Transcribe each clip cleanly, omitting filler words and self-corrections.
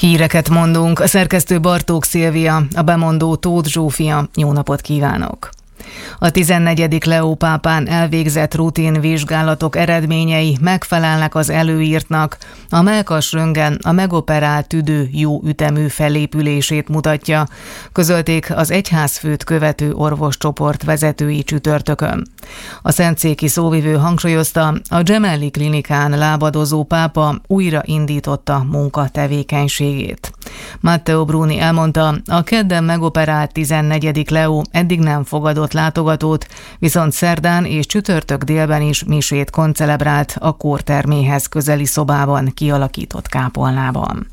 Híreket mondunk, a szerkesztő Bartók Szilvia, a bemondó Tóth Zsófia. Jó napot kívánok! A 14. Leó pápán elvégzett rutin vizsgálatok eredményei megfelelnek az előírtnak. A mellkasröntgen a megoperált tüdő jó ütemű felépülését mutatja, közölték az egyházfőt követő orvoscsoport vezetői csütörtökön. A szentszéki szóvivő hangsúlyozta, a Gemelli klinikán lábadozó pápa újra indította munkatevékenységét. Matteo Bruni elmondta, a kedden megoperált 14. Leó eddig nem fogadott látogatót, viszont szerdán és csütörtök délben is misét koncelebrált a kórterméhez közeli szobában kialakított kápolnában.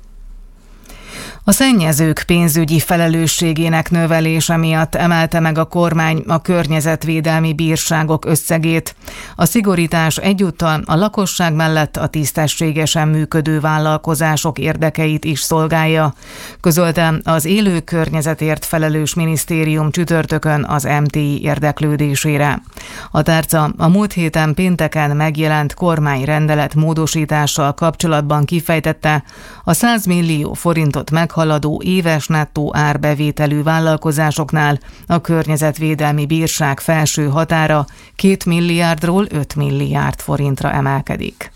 A szennyezők pénzügyi felelősségének növelése miatt emelte meg a kormány a környezetvédelmi bírságok összegét. A szigorítás egyúttal a lakosság mellett a tisztességesen működő vállalkozások érdekeit is szolgálja, közölte az Élő Környezetért felelős minisztérium csütörtökön az MTI érdeklődésére. A tárca a múlt héten pénteken megjelent kormányrendelet módosítással kapcsolatban kifejtette, a 100 millió forintot meghaladó éves nettó árbevételű vállalkozásoknál a környezetvédelmi bírság felső határa 2 milliárdról 5 milliárd forintra emelkedik.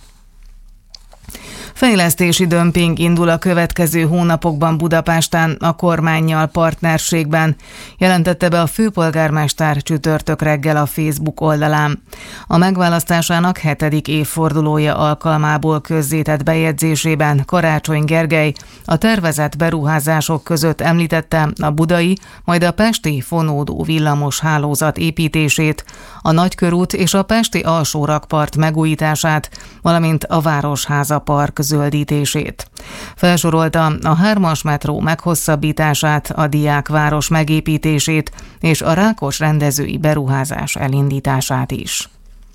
Fejlesztési dömping indul a következő hónapokban Budapesten a kormánnyal partnerségben, jelentette be a főpolgármester csütörtök reggel a Facebook oldalán. A megválasztásának 7. évfordulója alkalmából közzétett bejegyzésében Karácsony Gergely a tervezett beruházások között említette a budai, majd a pesti fonódó villamos hálózat építését, a Nagykörút és a pesti alsórakpart megújítását, valamint a Városháza Park zöldítését. Felsorolta a 3-as metró meghosszabbítását, a Diákváros megépítését és a Rákos rendezői beruházás elindítását is.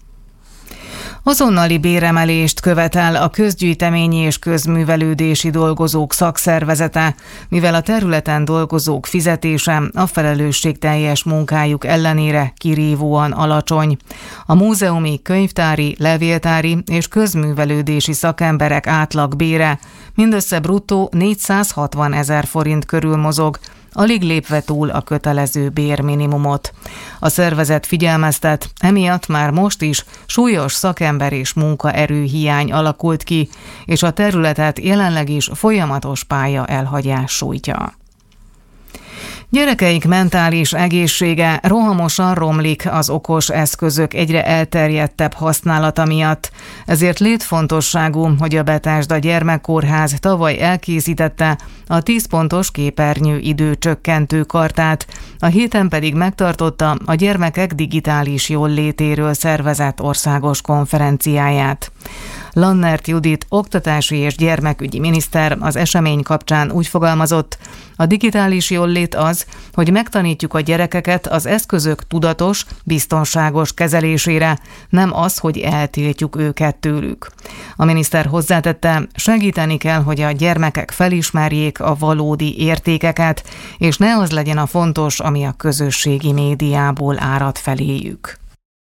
Azonnali béremelést követel a közgyűjteményi és közművelődési dolgozók szakszervezete, mivel a területen dolgozók fizetése a felelősségteljes munkájuk ellenére kirívóan alacsony. A múzeumi, könyvtári, levéltári és közművelődési szakemberek átlagbére mindössze bruttó 460 000 forint körül mozog, alig lépve túl a kötelező bérminimumot. A szervezet figyelmeztet, emiatt már most is súlyos szakember és munkaerőhiány alakult ki, és a területet jelenleg is folyamatos pálya elhagyás sújtja. Gyerekeik mentális egészsége rohamosan romlik az okos eszközök egyre elterjedtebb használata miatt, ezért létfontosságú, hogy a Bethesda Gyermekkórház tavaly elkészítette a 10 pontos képernyő időcsökkentő kartát, a héten pedig megtartotta a gyermekek digitális jóllétéről szervezett országos konferenciáját. Lannert Judit oktatási és gyermekügyi miniszter az esemény kapcsán úgy fogalmazott, a digitális jólét az, hogy megtanítjuk a gyerekeket az eszközök tudatos, biztonságos kezelésére, nem az, hogy eltiltjuk őket tőlük. A miniszter hozzátette, segíteni kell, hogy a gyermekek felismerjék a valódi értékeket, és ne az legyen a fontos, ami a közösségi médiából árad feléjük.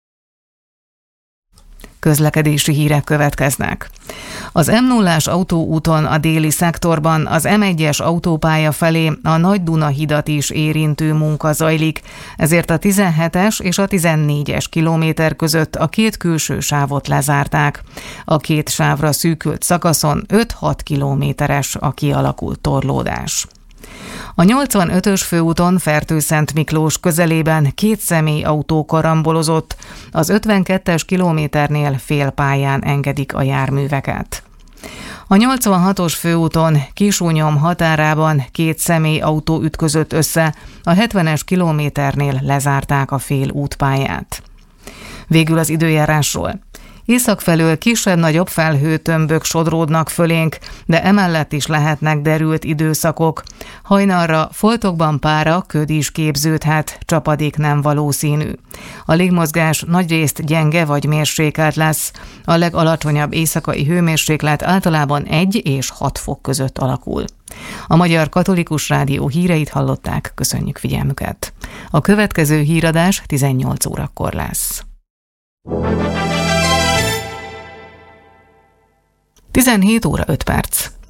Közlekedési hírek következnek. Az M0-ás autóúton a déli szektorban az M1-es autópálya felé a Nagy-Duna-hidat is érintő munka zajlik, ezért a 17-es és a 14-es kilométer között a 2 külső sávot lezárták. A 2 sávra szűkült szakaszon 5-6 kilométeres a kialakult torlódás. A 85-ös főúton Fertőszentmiklós közelében 2 személyautó karambolozott, az 52-es kilométernél félpályán engedik a járműveket. A 86-os főúton Kisújnyom határában 2 személyautó ütközött össze, a 70-es kilométernél lezárták a fél útpályát. Végül az időjárásról. Észak felől kisebb-nagyobb felhőtömbök sodródnak fölénk, de emellett is lehetnek derült időszakok. Hajnalra foltokban pára, köd is képződhet, csapadék nem valószínű. A légmozgás nagyrészt gyenge vagy mérsékelt lesz. A legalacsonyabb éjszakai hőmérséklet általában 1 és 6 fok között alakul. A Magyar Katolikus Rádió híreit hallották, köszönjük figyelmüket. A következő híradás 18 órakor lesz. 17 óra 5 perc.